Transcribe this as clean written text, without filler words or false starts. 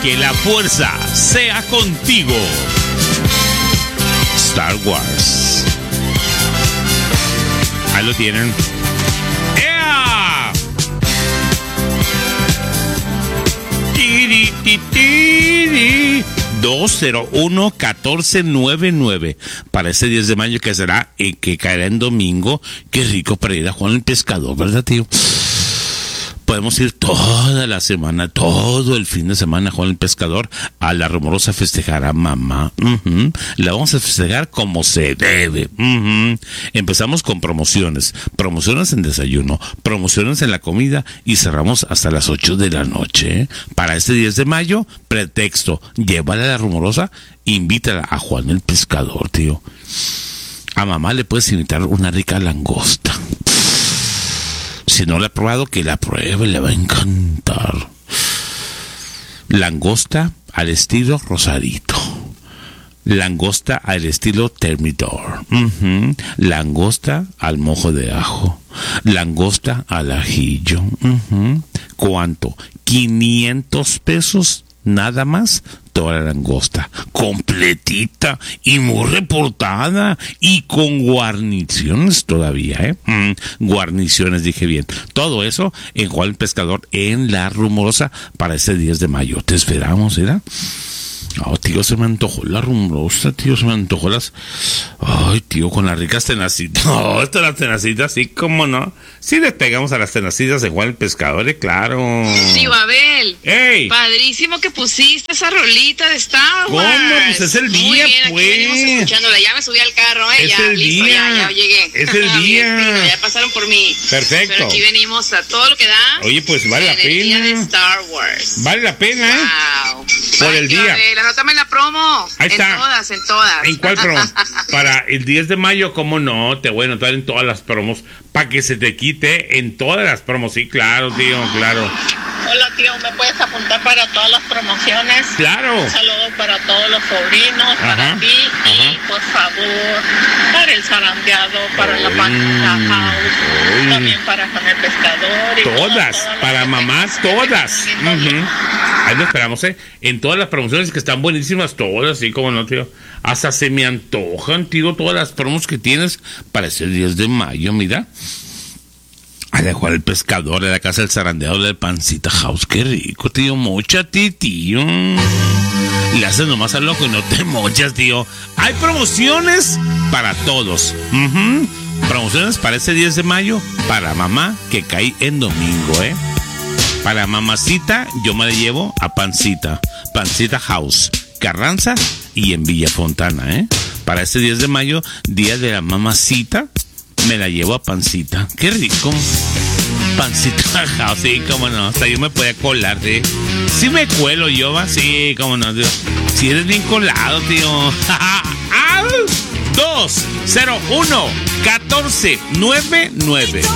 Que la fuerza sea contigo. Star Wars. Ahí lo tienen. ¡Ea! 201-1499 para ese 10 de mayo que será que caerá en domingo. Qué rico para ir a Juan el Pescador, ¿verdad, tío? Podemos ir toda la semana, todo el fin de semana a Juan el Pescador, a La Rumorosa a festejar a mamá. La vamos a festejar como se debe. Empezamos con promociones en desayuno, promociones en la comida y cerramos hasta las 8 de la noche. Para este 10 de mayo, pretexto, llévala a La Rumorosa, invítala a Juan el Pescador, tío. A mamá le puedes invitar una rica langosta. Si no la ha probado, que la pruebe, le va a encantar. Langosta al estilo Rosarito. Langosta al estilo Termidor. Langosta al mojo de ajo. Langosta al ajillo. ¿Cuánto? 500 pesos nada más. Toda la langosta, completita y muy reportada y con guarniciones todavía, guarniciones, dije bien. Todo eso en Juan el Pescador en La Rumorosa para ese 10 de mayo. Te esperamos, ¿verdad? Oh, tío, se me antojó la Rumorosa, tío, se me antojó las... Ay, tío, con las ricas tenacitas. No, estas las tenacitas, sí, cómo no. Sí le pegamos a las tenacitas de Juan el Pescador, claro. Tío Abel. ¡Ey! Padrísimo que pusiste esa rolita de Star Wars. ¿Cómo? Pues es el día, muy bien, pues. Aquí venimos escuchándola. Ya me subí al carro, Es ya, el listo, día. ya llegué. Es el día. Bien, ya pasaron por mí. Perfecto. Pero aquí venimos a todo lo que da. Oye, pues vale la energía pena. de Star Wars. Vale la pena, Wow. Por el tío día. Abel, anótame la promo. Ahí está. En todas. ¿En cuál promo? Para el 10 de mayo, ¿cómo no? Te voy a anotar en todas las promos para que se te quite en todas las promos. Sí, claro, tío, claro. Hola, tío, ¿me puedes apuntar para todas las promociones? Claro. Un saludo para todos los sobrinos, para ti y, por favor, para el zarandeado, para la Pancita House, también para Juan el Pescador. Y Todas, para mamás, todas. Ahí lo esperamos, en todas las promociones que están buenísimas, todas, sí, como no, tío. Hasta se me antojan, tío, todas las promos que tienes para ese 10 de mayo, mira. A la Juan el Pescador, a la casa del zarandeado, del Pancita House. Qué rico, tío. Móchate, tío. Le haces nomás al loco y no te mochas, tío. Hay promociones para todos. Promociones para ese 10 de mayo para mamá que cae en domingo, Para mamacita, yo me la llevo a Pancita House, Carranza y en Villa Fontana, Para ese 10 de mayo, día de la mamacita, me la llevo a Pancita. ¡Qué rico! Pancita House, sí, cómo no. Hasta yo me podía colar, ¿sí? Sí me cuelo yo, ¿va? Sí, cómo no, tío. Si eres bien colado, tío. 201-1499